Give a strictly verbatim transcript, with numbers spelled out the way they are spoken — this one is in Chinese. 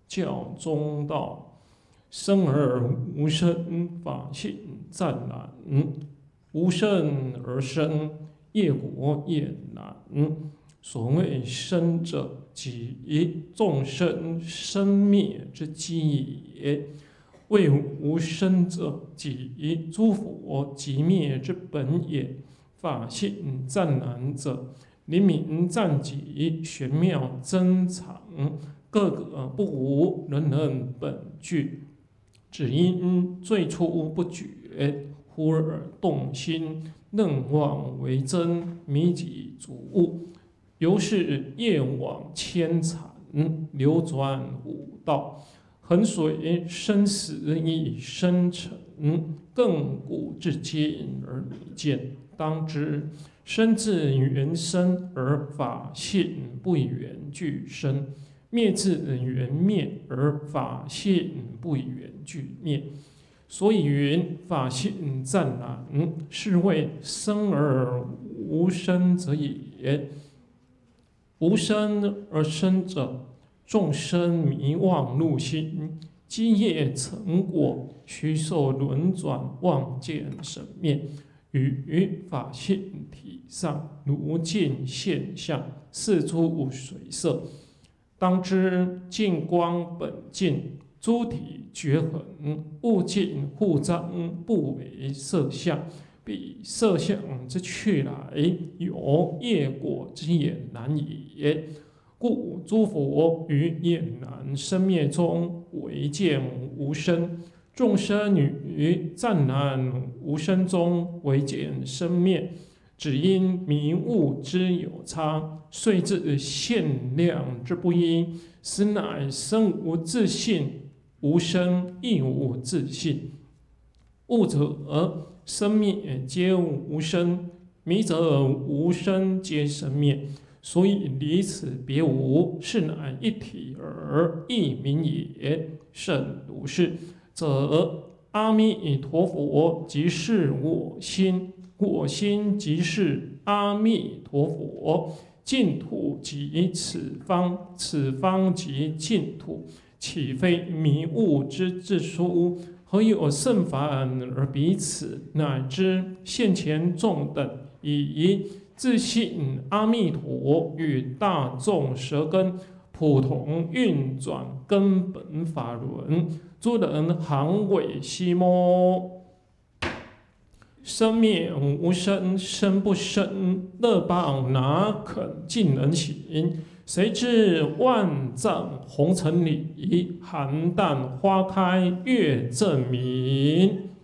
教中道，生而无生，法性湛然。无生而生，业果也难。所谓生者，即众生生灭之基也；谓无生者，即诸佛寂灭之本也。法性湛然者，灵明湛极，玄妙珍藏，各个不无，人人本具。只因最初不觉，忽而动心，任妄为真，迷己逐物，由是业往牵缠，流转五道，恒随生死以生成，亘古至今而弥见。当知生自缘生，而法性不以缘俱生；灭自缘灭，而法性不以缘俱灭。所以云法性湛然，是谓生而无生者也。无生而生者，众生迷妄入心，积业成果，须受轮转，望见生灭。于法性体上，如镜现象，四诸随色。当知净光本净，诸体绝恒，物尽互彰，不为色相。彼色相之去来，有业果之俨然也。故诸佛于俨然生灭中，唯见无生；众生于湛然无生中，唯见生灭。只因迷悟之有差，遂致限量之不一，实乃生无自性，无生亦无自性。悟者生灭皆无生，迷则无生皆生灭。所以离此别无，是乃一体而异名也。甚如是，则阿弥陀佛即是我心，我心即是阿弥陀佛，净土即此方，此方即净土，岂非迷悟之自殊？何有甚凡而彼此？乃知现前众等以自信阿弥陀与大众舌根普同运转根本法轮，诸人行违西摩。生灭无生，生不生，乐报哪肯尽人行？谁知万丈红尘里，寒淡花开月正明。